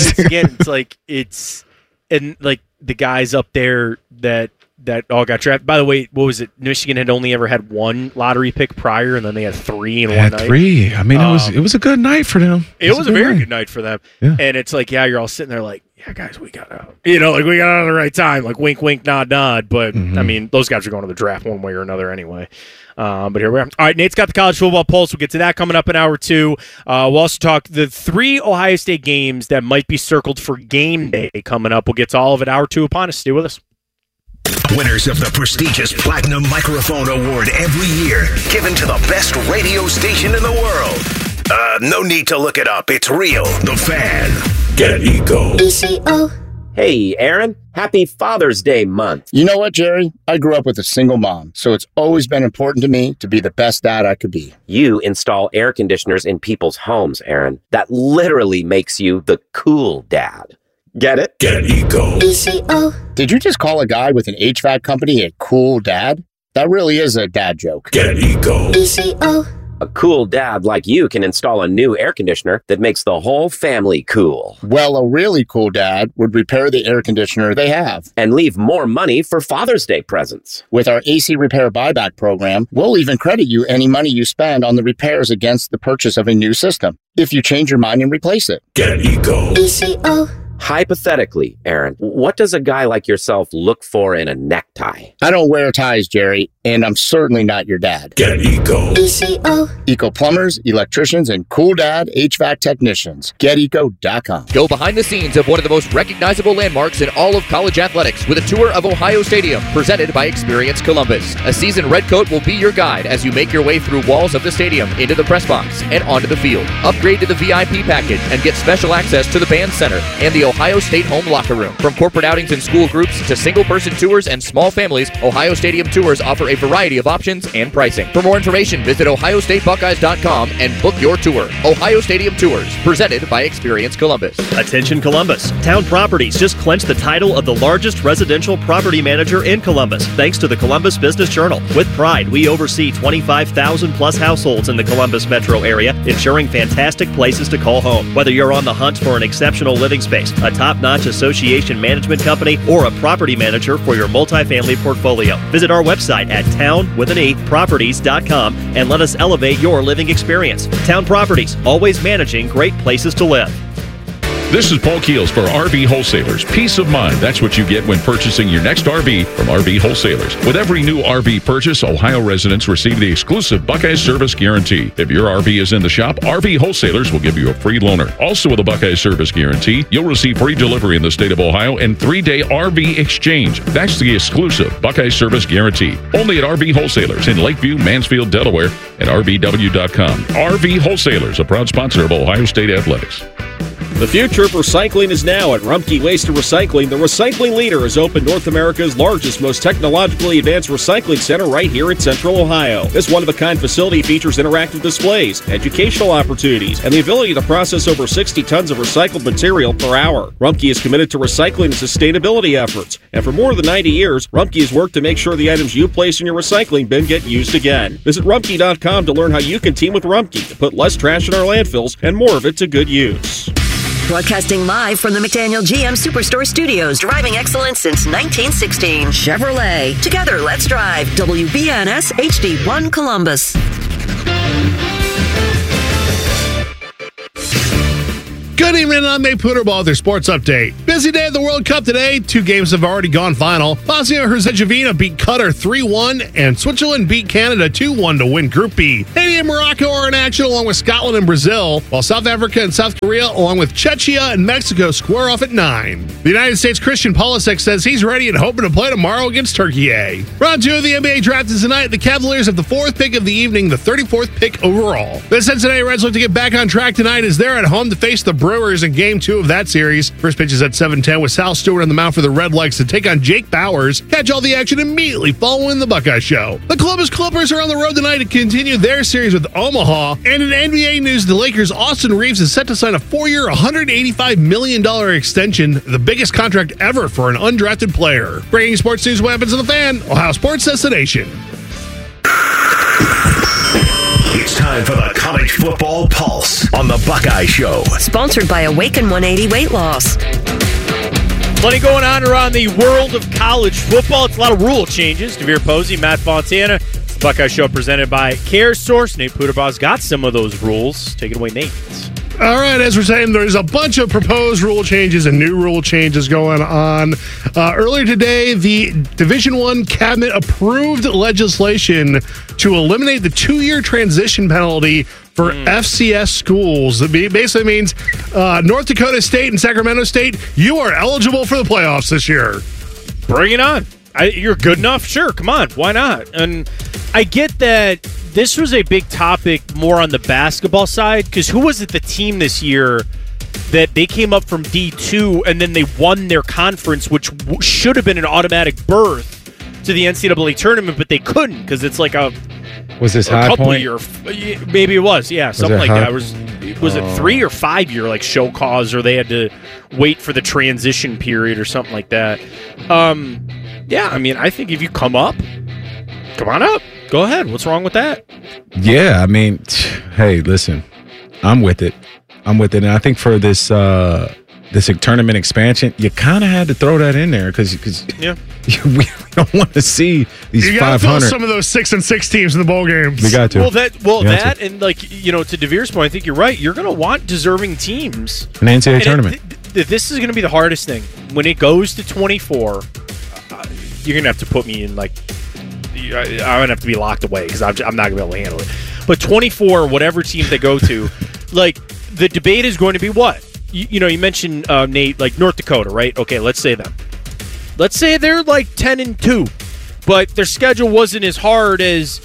and like the guys up there that all got drafted. By the way, what was it? Michigan had only ever had one lottery pick prior, and then they had three in one night. Three. I mean, it was a good night for them. It was a very good night for them. Yeah. And it's like, you're all sitting there like, yeah, guys, we got out. We got out at the right time. Like, wink, wink, nod, nod. But, I mean, those guys are going to the draft one way or another anyway. But here we are. All right, Nate's got the college football pulse. We'll get to that coming up in hour 2. We'll also talk the 3 Ohio State games that might be circled for game day coming up. We'll get to all of it hour 2 upon us. Stay with us. Winners of the prestigious Platinum Microphone Award every year, given to the best radio station in the world. No need to look it up. It's real. The Fan. Get Eco. ECO. Hey, Aaron. Happy Father's Day month. You know what, Jerry? I grew up with a single mom, so it's always been important to me to be the best dad I could be. You install air conditioners in people's homes, Aaron. That literally makes you the cool dad. Get it? Get Eco. ECO. Did you just call a guy with an HVAC company a cool dad? That really is a dad joke. Get Eco. ECO. A cool dad like you can install a new air conditioner that makes the whole family cool. Well, a really cool dad would repair the air conditioner they have. And leave more money for Father's Day presents. With our AC Repair Buyback program, we'll even credit you any money you spend on the repairs against the purchase of a new system, if you change your mind and replace it. Get Eco. ECO. Hypothetically, Aaron, what does a guy like yourself look for in a necktie? I don't wear ties, Jerry, and I'm certainly not your dad. Get Eco. ECO. Eco plumbers, electricians, and cool dad HVAC technicians. GetEco.com. Go behind the scenes of one of the most recognizable landmarks in all of college athletics with a tour of Ohio Stadium presented by Experience Columbus. A seasoned redcoat will be your guide as you make your way through walls of the stadium, into the press box, and onto the field. Upgrade to the VIP package and get special access to the band center and the Ohio State home locker room. From corporate outings and school groups to single-person tours and small families, Ohio Stadium tours offer a variety of options and pricing. For more information, visit OhioStateBuckeyes.com and book your tour. Ohio Stadium Tours, presented by Experience Columbus. Attention Columbus. Town Properties just clinched the title of the largest residential property manager in Columbus, thanks to the Columbus Business Journal. With pride, we oversee 25,000 plus households in the Columbus metro area, ensuring fantastic places to call home. Whether you're on the hunt for an exceptional living space, a top-notch association management company, or a property manager for your multifamily portfolio, visit our website at town.properties.com and let us elevate your living experience. Town Properties, always managing great places to live. This is Paul Keels for RV Wholesalers. Peace of mind. That's what you get when purchasing your next RV from RV Wholesalers. With every new RV purchase, Ohio residents receive the exclusive Buckeye Service Guarantee. If your RV is in the shop, RV Wholesalers will give you a free loaner. Also with a Buckeye Service Guarantee, you'll receive free delivery in the state of Ohio and 3-day RV exchange. That's the exclusive Buckeye Service Guarantee. Only at RV Wholesalers in Lakeview, Mansfield, Delaware, and RVW.com. RV Wholesalers, a proud sponsor of Ohio State Athletics. The future of recycling is now at Rumpke Waste and Recycling. The recycling leader has opened North America's largest, most technologically advanced recycling center right here in Central Ohio. This one-of-a-kind facility features interactive displays, educational opportunities, and the ability to process over 60 tons of recycled material per hour. Rumpke is committed to recycling and sustainability efforts, and for more than 90 years, Rumpke has worked to make sure the items you place in your recycling bin get used again. Visit Rumpke.com to learn how you can team with Rumpke to put less trash in our landfills and more of it to good use. Broadcasting live from the McDaniel GM Superstore Studios, driving excellence since 1916. Chevrolet. Together, let's drive. WBNS HD1 Columbus. Good evening, I'm Nate Puderball with your sports update. Busy day at the World Cup today. 2 games have already gone final. Bosnia-Herzegovina beat Qatar 3-1, and Switzerland beat Canada 2-1 to win Group B. Haiti and Morocco are in action along with Scotland and Brazil, while South Africa and South Korea, along with Czechia and Mexico, square off at 9. The United States' Christian Pulisic says he's ready and hoping to play tomorrow against Turkey A. Round 2 of the NBA draft is tonight. The Cavaliers have the 4th pick of the evening, the 34th pick overall. The Cincinnati Reds look to get back on track tonight as they're at home to face the Brewers in Game 2 of that series. First pitch is at 7:10 with Sal Stewart on the mound for the Red Legs to take on Jake Bowers. Catch all the action immediately following the Buckeye Show. The Columbus Clippers are on the road tonight to continue their series with Omaha. And in NBA news, the Lakers' Austin Reeves is set to sign a 4-year, $185 million extension, the biggest contract ever for an undrafted player. Bringing sports news weapons to the Fan, Ohio Sports Destination. It's time for the College Football Pulse on the Buckeye Show. Sponsored by Awaken 180 Weight Loss. Plenty going on around the world of college football. It's a lot of rule changes. Devere Posey, Matt Fontana. It's the Buckeye Show presented by CareSource. Nate Puderbaugh's got some of those rules. Take it away, Nate. All right, as we're saying, there's a bunch of proposed rule changes and new rule changes going on. Earlier today, the Division I Cabinet approved legislation to eliminate the 2-year transition penalty for FCS schools. That basically means North Dakota State and Sacramento State, you are eligible for the playoffs this year. Bring it on. You're good enough? Sure, come on. Why not? And I get that this was a big topic more on the basketball side, because who was it, the team this year that they came up from D2 and then they won their conference, which should have been an automatic berth to the NCAA tournament, but they couldn't because it's like a was this High Point? Maybe it was, yeah, something like that. Was it 3 or 5 year like show cause, or they had to wait for the transition period or something like that? Yeah, I mean, I think if you come on up. Go ahead. What's wrong with that? Yeah, I mean, hey, listen, I'm with it. And I think for this tournament expansion, you kind of had to throw that in there because we don't want to see these 500. You got to fill some of those 6-6 teams in the bowl games. We got to. That and like, you know, to Devere's point, I think you're right. You're going to want deserving teams in the NCAA tournament. This is going to be the hardest thing when it goes to 24. You're going to have to put me in like. I'm going to have to be locked away because I'm not going to be able to handle it. But 24, whatever team they go to, like, the debate is going to be what? You mentioned, Nate, like North Dakota, right? Okay, let's say them. Let's say they're like 10-2, but their schedule wasn't as hard as,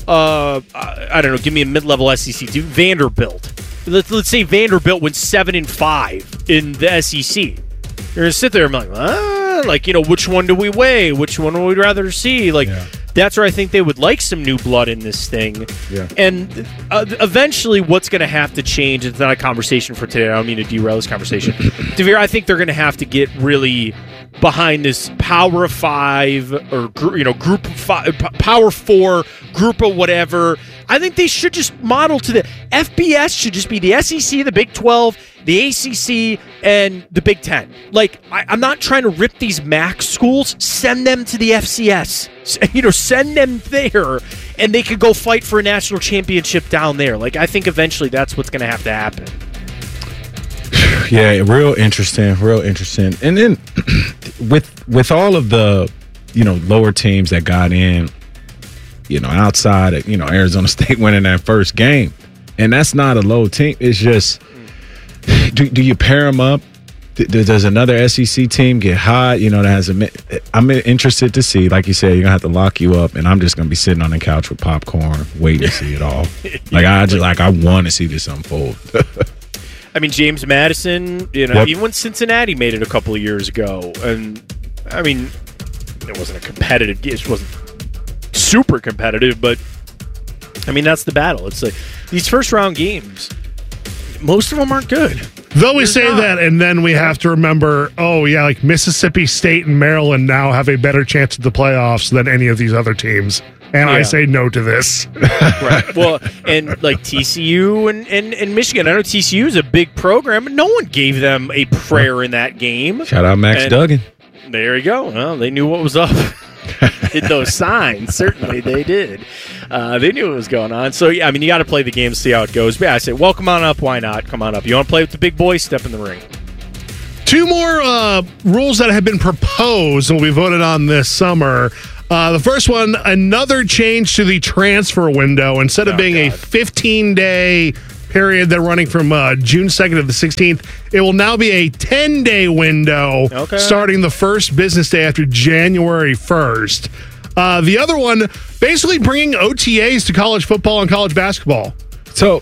I don't know, give me a mid-level SEC team, Vanderbilt. Let's say Vanderbilt went 7-5 in the SEC. You're going to sit there and be like, which one do we weigh? Which one would we rather see? Like, that's where I think they would like some new blood in this thing. Yeah. And eventually what's going to have to change, it's not a conversation for today. I don't mean to derail this conversation. Devere, I think they're going to have to get really behind this Power of 5 or Group of 5, Power 4, Group of whatever. I think they should just model to the FBS should just be the SEC, the Big 12, the ACC, and the Big 10. Like, I'm not trying to rip these MAC schools. Send them to the FCS. Send them there, and they could go fight for a national championship down there. Like, I think eventually that's what's going to have to happen. Yeah, real interesting. And then with all of the, lower teams that got in, outside of, Arizona State winning that first game, and that's not a low team. It's just, do you pair them up? Does another SEC team get hot? That has I'm interested to see. Like you said, you're gonna have to lock you up, and I'm just gonna be sitting on the couch with popcorn, waiting to see it all. I want to see this unfold. I mean, James Madison, even when Cincinnati made it a couple of years ago, and I mean, it wasn't a competitive game. It wasn't super competitive, but I mean, that's the battle. It's like these first round games, most of them aren't good. Though we say that, and then we have to remember, like Mississippi State and Maryland now have a better chance at the playoffs than any of these other teams. And I say no to this. Right. Well, and like TCU and Michigan. I know TCU is a big program, but no one gave them a prayer in that game. Shout out Max Duggan. There you go. Well, they knew what was up. Hit those signs. Certainly they did. They knew what was going on. So, yeah, I mean, you got to play the game to see how it goes. But yeah, I say, well, come on up. Why not? Come on up. You want to play with the big boys? Step in the ring. 2 more rules that have been proposed and will be voted on this summer. The first one, another change to the transfer window. Instead of being a 15-day period that running from June 2nd to the 16th, it will now be a 10-day window starting the first business day after January 1st. The other one, basically bringing OTAs to college football and college basketball. So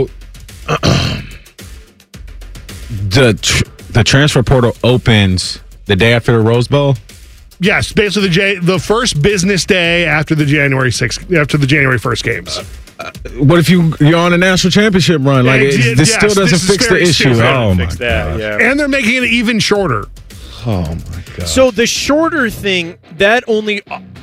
the transfer portal opens the day after the Rose Bowl? Yes, basically the first business day after the January 1st games. What if you're on a national championship run? This still doesn't fix the issue. Oh my god! And they're making it even shorter. Oh my god! So the shorter thing that only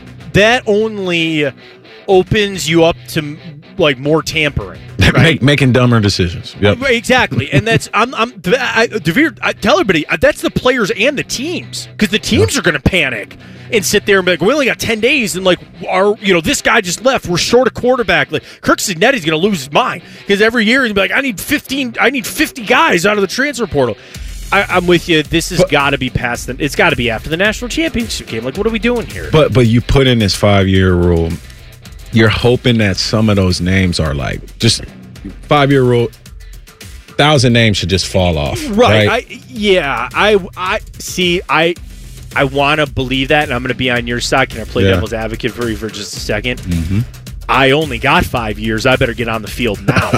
opens you up to like more tampering, right? Making dumber decisions. Yep. Exactly, and that's DeVere. I tell everybody that's the players and the teams, because the teams are going to panic and sit there and be like, we only got 10 days, and like this guy just left. We're short a quarterback. Like Kirk Cignetti's going to lose his mind because every year he'll be like, I need 50 guys out of the transfer portal. I'm with you. This has got to be past them. It's got to be after the national championship game. Like, what are we doing here? But you put in this 5-year rule. You're hoping that some of those names are like just 5-year rule. 1,000 names should just fall off. Right. I see. I want to believe that, and I'm going to be on your side. Can I play devil's advocate for you for just a second? Mm-hmm. I only got 5 years. I better get on the field now.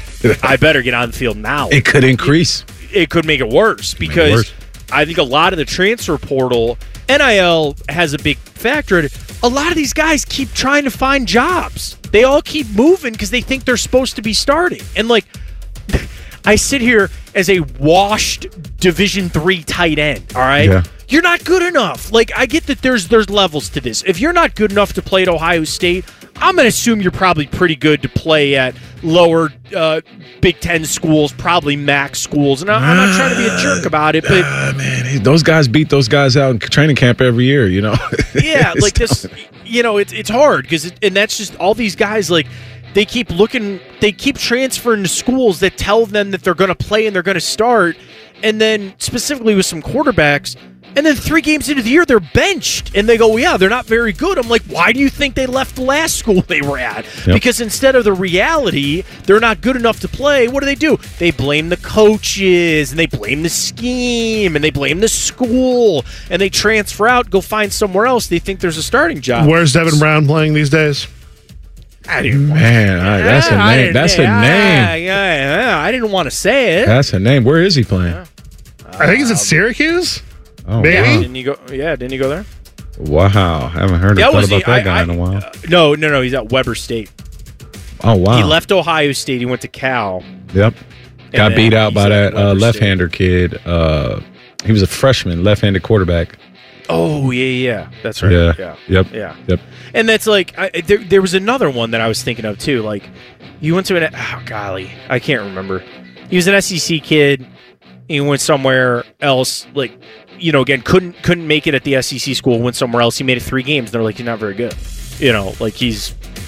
It could increase. It could make it worse because I think a lot of the transfer portal, NIL has a big factor in it. A lot of these guys keep trying to find jobs. They all keep moving because they think they're supposed to be starting. And like, I sit here as a washed Division III tight end, all right? Yeah. You're not good enough. Like, I get that there's levels to this. If you're not good enough to play at Ohio State, I'm going to assume you're probably pretty good to play at lower Big Ten schools, probably MAC schools. And I'm not trying to be a jerk about it, but man, those guys beat those guys out in training camp every year, you know. Yeah, like this, it's hard because and that's just all these guys like. They keep transferring to schools that tell them that they're going to play and they're going to start, and then specifically with some quarterbacks, and then 3 games into the year they're benched, and they go, well, yeah, they're not very good. I'm like, why do you think they left the last school they were at? Yep. Because instead of the reality, they're not good enough to play, what do? They blame the coaches, and they blame the scheme, and they blame the school, and they transfer out, go find somewhere else. They think there's a starting job. Where's Devin Brown playing these days? That's a name. That's a name. Yeah, I didn't want to say it. That's a name. Where is he playing? I think he's at Syracuse. Oh, maybe. Wow. Didn't you go there? Wow, haven't heard about that guy in a while. No, he's at Weber State. Oh wow. He left Ohio State. He went to Cal. Yep. Got beat out by that left-hander kid. He was a freshman, left-handed quarterback. Oh, yeah. That's right. Yeah. Yep. And that's like, there was another one that I was thinking of, too. Like, you went to I can't remember. He was an SEC kid. He went somewhere else, like, again, couldn't make it at the SEC school, went somewhere else. He made it 3 games. They're like, he's not very good. Like, he's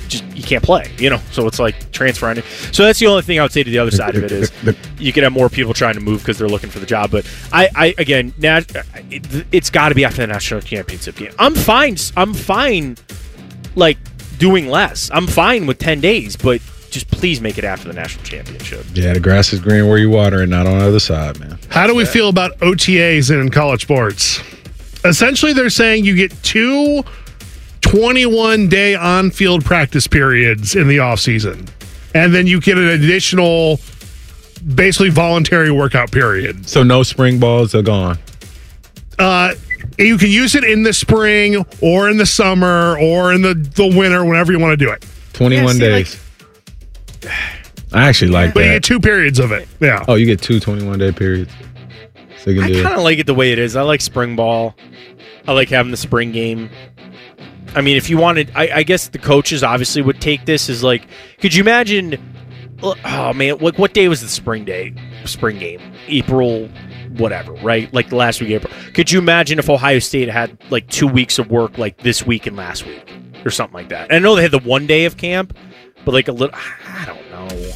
you can't play, so it's like transferring. So that's the only thing I would say to the other side of it is you could have more people trying to move because they're looking for the job. But again, it's got to be after the national championship game. I'm fine like doing less. I'm fine with 10 days, but just please make it after the national championship. Yeah, the grass is green where you water and not on the other side, man. How do we feel about OTAs in college sports? Essentially, they're saying you get 2 21-day on-field practice periods in the offseason, and then you get an additional, basically voluntary workout period. So no spring balls are gone? You can use it in the spring or in the summer or in the winter, whenever you want to do it. 21 days. I actually like that. But you get 2 periods of it. Yeah. Oh, you get 2 21-day periods. So you can do I kind of like it the way it is. I like spring ball. I like having the spring game. I mean, if you wanted, I guess the coaches obviously would take this as like, could you imagine, oh man, what day was the spring game? April, whatever, right? Like the last week of April. Could you imagine if Ohio State had like 2 weeks of work like this week and last week or something like that? And I know they had the 1 day of camp, but like a little, I don't know.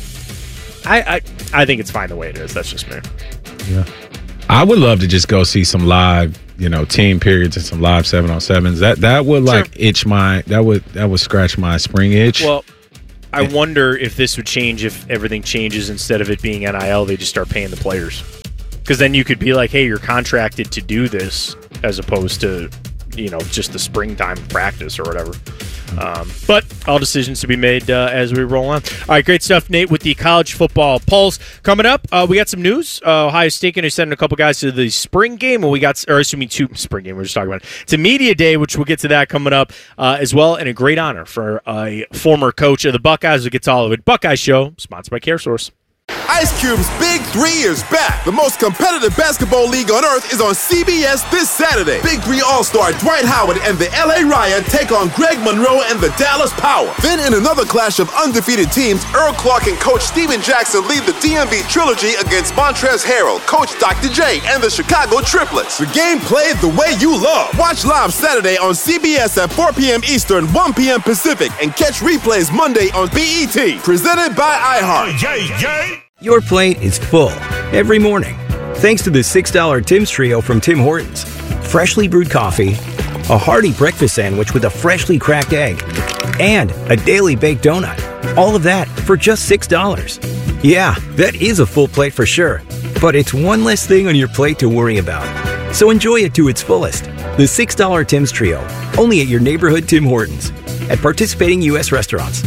I think it's fine the way it is. That's just me. Yeah. I would love to just go see some live, team periods and some live 7-on-7s. That would like itch that would scratch my spring itch. Well, I wonder if this would change if everything changes. Instead of it being NIL, they just start paying the players. Because then you could be like, hey, you're contracted to do this as opposed to, just the springtime practice or whatever. But all decisions to be made as we roll on. All right, great stuff, Nate, with the college football pulse. Coming up, we got some news. Ohio State going to send a couple guys to the spring game, and two spring game. We're just talking about it. It's a media day, which we'll get to that coming up as well, and a great honor for a former coach of the Buckeyes who gets all of it. Buckeye Show, sponsored by CareSource. Ice Cube's Big 3 is back. The most competitive basketball league on earth is on CBS this Saturday. Big 3 All-Star Dwight Howard and the LA Riot take on Greg Monroe and the Dallas Power. Then in another clash of undefeated teams, Earl Clark and Coach Steven Jackson lead the DMV Trilogy against Montrezl Harrell, Coach Dr. J, and the Chicago Triplets. The game played the way you love. Watch live Saturday on CBS at 4 p.m. Eastern, 1 p.m. Pacific, and catch replays Monday on BET. Presented by iHeart. Your plate is full every morning, thanks to the $6 Tim's Trio from Tim Hortons. Freshly brewed coffee, a hearty breakfast sandwich with a freshly cracked egg, and a daily baked donut. All of that for just $6. Yeah, that is a full plate for sure, but it's one less thing on your plate to worry about. So enjoy it to its fullest. The $6 Tim's Trio, only at your neighborhood Tim Hortons, at participating U.S. restaurants.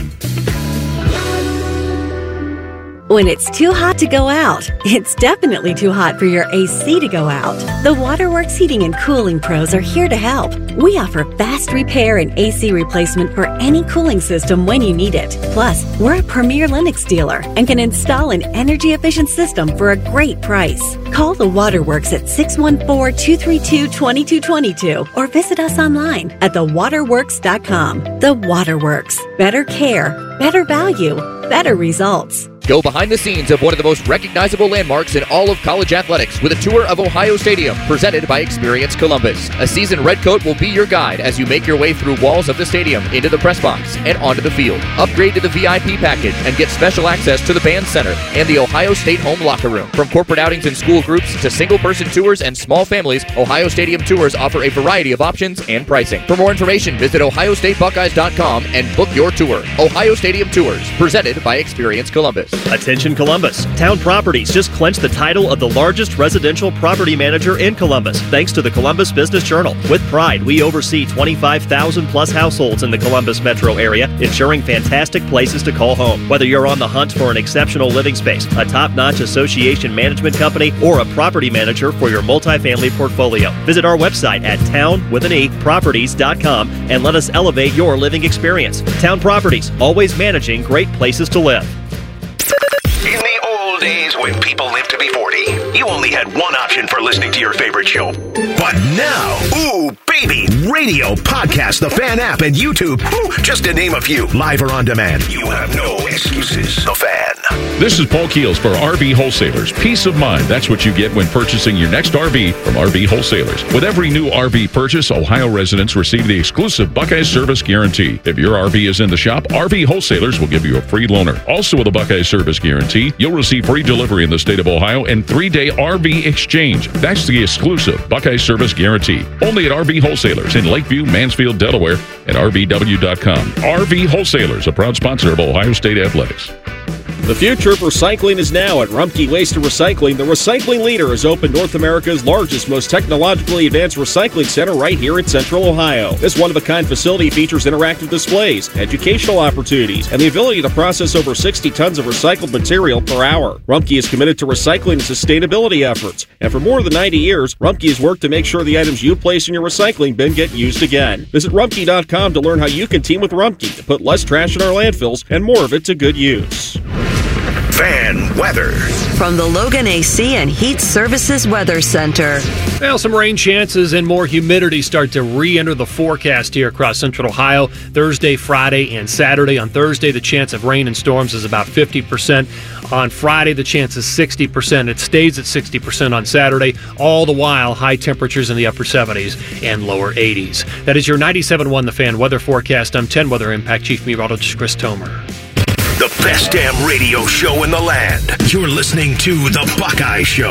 When it's too hot to go out, it's definitely too hot for your AC to go out. The Waterworks Heating and Cooling Pros are here to help. We offer fast repair and AC replacement for any cooling system when you need it. Plus, we're a premier Lennox dealer and can install an energy-efficient system for a great price. Call the Waterworks at 614-232-2222 or visit us online at thewaterworks.com. The Waterworks. Better care, better value, better results. Go behind the scenes of one of the most recognizable landmarks in all of college athletics with a tour of Ohio Stadium, presented by Experience Columbus. A seasoned redcoat will be your guide as you make your way through walls of the stadium, into the press box, and onto the field. Upgrade to the VIP package and get special access to the band center and the Ohio State home locker room. From corporate outings and school groups to single-person tours and small families, Ohio Stadium Tours offer a variety of options and pricing. For more information, visit OhioStateBuckeyes.com and book your tour. Ohio Stadium Tours, presented by Experience Columbus. Attention Columbus. Town Properties just clinched the title of the largest residential property manager in Columbus, thanks to the Columbus Business Journal. With pride, we oversee 25,000 plus households in the Columbus metro area, ensuring fantastic places to call home. Whether you're on the hunt for an exceptional living space, a top-notch association management company, or a property manager for your multifamily portfolio, visit our website at town-properties.com and let us elevate your living experience. Town Properties, always managing great places to live. In the old days when people lived to be 40, you only had one option for listening to your favorite show. But now, ooh, baby. Radio, podcast, the Fan app, and YouTube. Just to name a few. Live or on demand. You have no excuses. The Fan. This is Paul Keels for RV Wholesalers. Peace of mind. That's what you get when purchasing your next RV from RV Wholesalers. With every new RV purchase, Ohio residents receive the exclusive Buckeyes Service Guarantee. If your RV is in the shop, RV Wholesalers will give you a free loaner. Also with a Buckeyes Service Guarantee, you'll receive free delivery in the state of Ohio and 3-day RV exchange. That's the exclusive Buckeyes Service Guarantee. Only at RV Wholesalers in Lakeview, Mansfield, Delaware, and RVW.com. RV Wholesalers, a proud sponsor of Ohio State Athletics. The future of recycling is now at Rumpke Waste and Recycling. The recycling leader has opened North America's largest, most technologically advanced recycling center right here in Central Ohio. This one-of-a-kind facility features interactive displays, educational opportunities, and the ability to process over 60 tons of recycled material per hour. Rumpke is committed to recycling and sustainability efforts, and for more than 90 years, Rumpke has worked to make sure the items you place in your recycling bin get used again. Visit Rumpke.com to learn how you can team with Rumpke to put less trash in our landfills and more of it to good use. Fan weather. From the Logan AC and Heat Services Weather Center. Well, some rain chances and more humidity start to re-enter the forecast here across Central Ohio Thursday, Friday, and Saturday. On Thursday, the chance of rain and storms is about 50%. On Friday, the chance is 60%. It stays at 60% on Saturday. All the while, high temperatures in the upper 70s and lower 80s. That is your 97.1 The Fan weather forecast. I'm 10 Weather Impact Chief Meteorologist Chris Tomer. The best damn radio show in the land. You're listening to The Buckeye Show.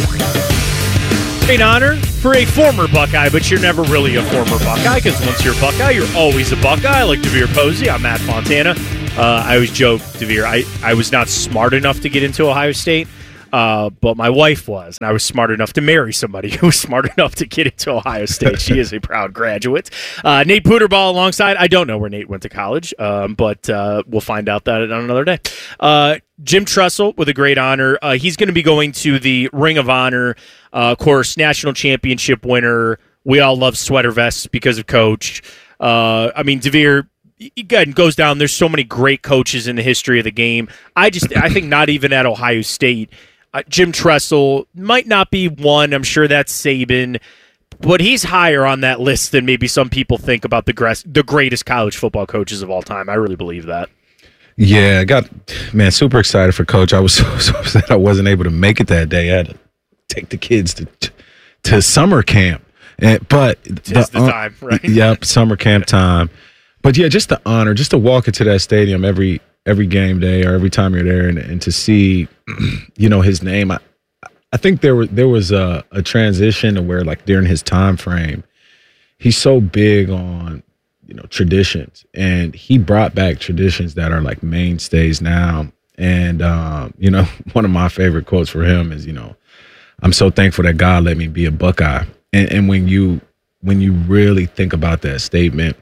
Great honor for a former Buckeye, but you're never really a former Buckeye, because once you're a Buckeye, you're always a Buckeye. Like DeVere Posey, I'm Matt Fontana. I always joke, DeVere, I was not smart enough to get into Ohio State, but my wife was, and I was smart enough to marry somebody who was smart enough to get into Ohio State. She is a proud graduate. Nate Puderball alongside. I don't know where Nate went to college, but we'll find out that on another day. Jim Tressel with a great honor. He's going to be going to the Ring of Honor. Of course, national championship winner. We all love sweater vests because of Coach. I mean, DeVere, again, goes down. There's so many great coaches in the history of the game. I think not even at Ohio State. Jim Tressel might not be one. I'm sure that's Saban. But he's higher on that list than maybe some people think about the greatest college football coaches of all time. I really believe that. Yeah, super excited for Coach. I was so upset I wasn't able to make it that day. I had to take the kids to summer camp. But it's the time, right? Yep, summer camp time. But yeah, just the honor, just to walk into that stadium every game day or every time you're there and to see, his name. I think there was a transition where, like, during his time frame, he's so big on, traditions, and he brought back traditions that are like mainstays now. And, one of my favorite quotes for him is, I'm so thankful that God let me be a Buckeye. And when you really think about that statement,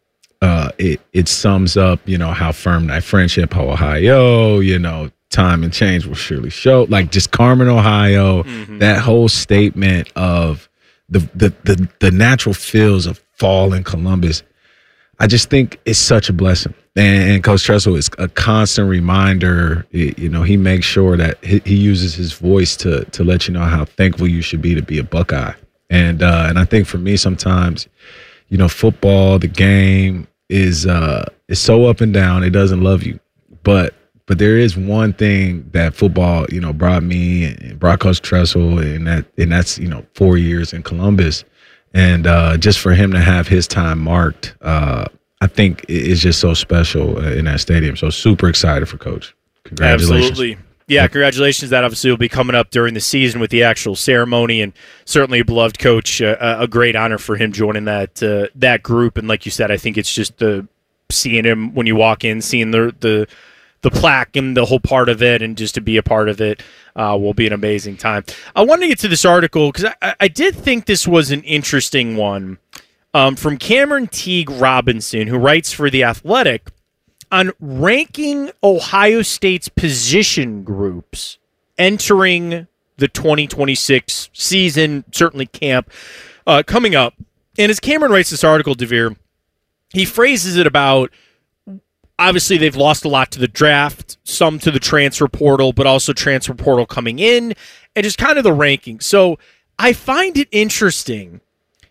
it sums up, how firm that friendship, Ohio, time and change will surely show. Like, just Carmen, Ohio, that whole statement of the natural feels of fall in Columbus, I just think it's such a blessing. And Coach Tressel is a constant reminder. He makes sure that he uses his voice to let you know how thankful you should be to be a Buckeye. And I think for me, sometimes, football, the game is so up and down. It doesn't love you, but there is one thing that football, brought me and brought Coach Tressel, and that's 4 years in Columbus, and just for him to have his time marked, I think it's just so special in that stadium. So super excited for Coach. Congratulations. Absolutely. Yeah, congratulations. That obviously will be coming up during the season with the actual ceremony, and certainly a beloved coach. A great honor for him joining that group. And like you said, I think it's just seeing him when you walk in, seeing the plaque and the whole part of it, and just to be a part of it will be an amazing time. I wanted to get to this article because I did think this was an interesting one from Cameron Teague Robinson, who writes for The Athletic, on ranking Ohio State's position groups entering the 2026 season, certainly camp coming up. And as Cameron writes this article, DeVere, he phrases it about, obviously they've lost a lot to the draft, some to the transfer portal, but also transfer portal coming in, and just kind of the ranking. So I find it interesting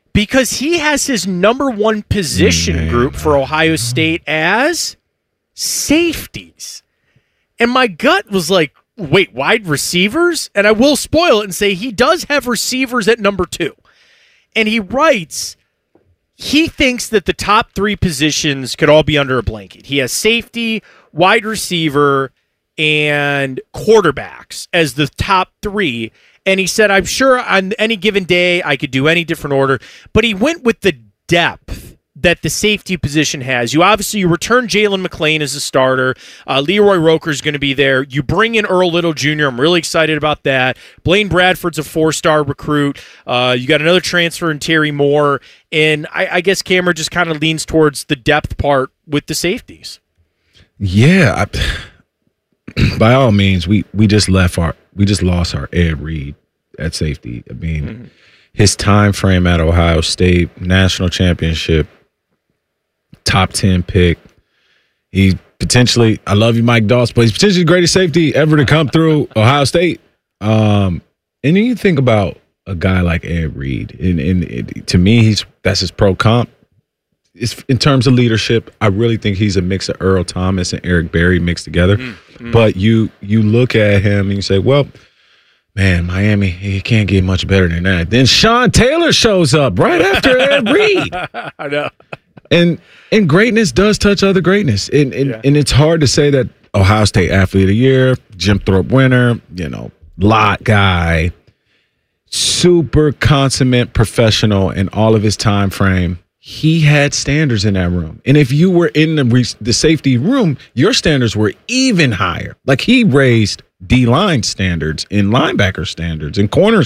because he has his number one position group for Ohio State as safeties. And my gut was like, wait, wide receivers? And I will spoil it and say he does have receivers at number 2. And he writes, he thinks that the top 3 positions could all be under a blanket. He has safety, wide receiver, and quarterbacks as the top 3. And he said, I'm sure on any given day I could do any different order. But he went with the depth that the safety position has. You return Jalen McClain as a starter. Leroy Roker is going to be there. You bring in Earl Little Jr. I'm really excited about that. Blaine Bradford's a 4-star recruit. You got another transfer in Terry Moore. And I guess Cameron just kind of leans towards the depth part with the safeties. Yeah. By all means, we just lost our Ed Reed at safety. I mean, his time frame at Ohio State, national championship, top 10 pick. He potentially, I love you, Mike Doss, but he's potentially the greatest safety ever to come through Ohio State. And then you think about a guy like Ed Reed, and to me, that's his pro comp. In terms of leadership, I really think he's a mix of Earl Thomas and Eric Berry mixed together. But you look at him and you say, well, man, Miami, he can't get much better than that. Then Sean Taylor shows up right after Ed Reed. I know. And greatness does touch other greatness. And it's hard to say that Ohio State Athlete of the Year, Jim Thorpe winner, lot guy, super consummate professional in all of his time frame. He had standards in that room. And if you were in the safety room, your standards were even higher. Like he raised D-line standards and linebacker standards and corner